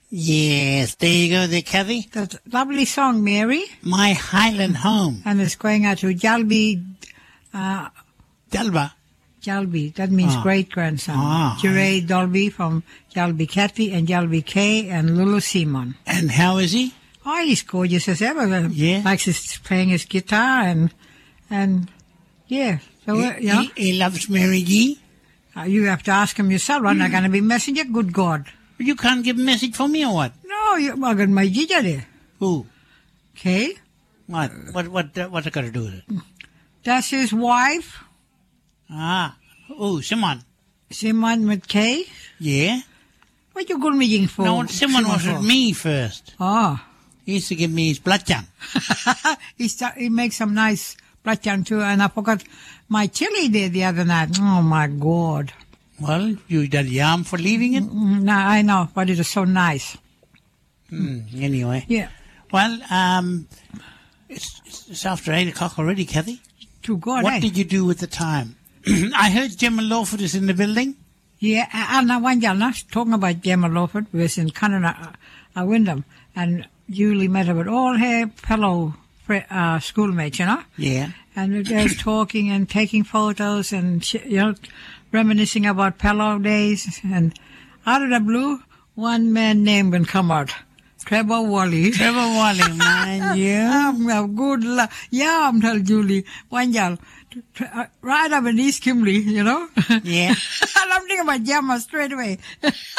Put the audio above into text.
Yes, there you go there, Kathy. That's a lovely song, Mary. My Highland Home. And it's going out to Jalby. Dalba. Jalby, that means great-grandson. Ah. Jeray Dolby from Jalby Kathy and Jalby Kay and Lulu Simon. And how is he? Oh, he's gorgeous as ever. Yeah. Likes playing his guitar and yeah. So, He loves Mary G. You have to ask him yourself. I'm not going to be messenger. Good God. You can't give a message for me or what? No, I got my Gija there. Who? Okay. What I got to do with it? That's his wife. Simon. Simon with K. Yeah? What you going me for? No, Simon was with me first. Oh. He used to give me his blatjang. He makes some nice blatjang too, and I forgot my chili there the other night. Oh my God. Well, you did yam for leaving it? No, I know, but it was so nice. Anyway. Yeah. Well, it's after 8 o'clock already, Kathy. To God, What did you do with the time? I heard Gemma Lawford is in the building. Yeah, and I want y'all talking about Gemma Lawford. We was in Canada, Wyndham, and Julie met her with all her fellow schoolmates, you know? Yeah. And they was talking and taking photos and, reminiscing about fellow days. And out of the blue, one man name will come out. Trevor Wally. Trevor Wally, mind you. Good luck. Yeah, I'm telling Julie. One y'all. Right up in East Kimberley, you know? Yeah. And I'm thinking about Gemma straight away.